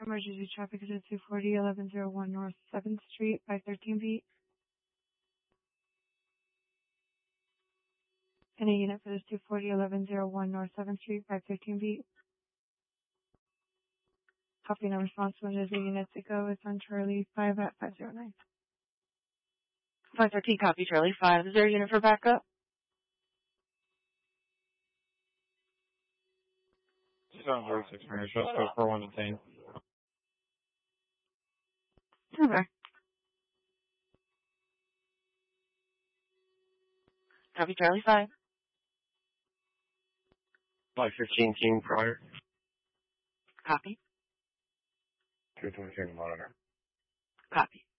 Emergency traffic is at 240 1101 North 7th Street, 513 feet. And a unit for this 240 1101 North 7th Street, 513 feet. Copy, no response. When is a unit to go? It's on Charlie 5 at 509. 513, copy, Charlie 5. Is there a unit for backup? Sounds very 6 minutes. Just go for 1 and 10. Okay. Copy, Charlie 5. 515 team prior. Copy. 222 monitor. Copy.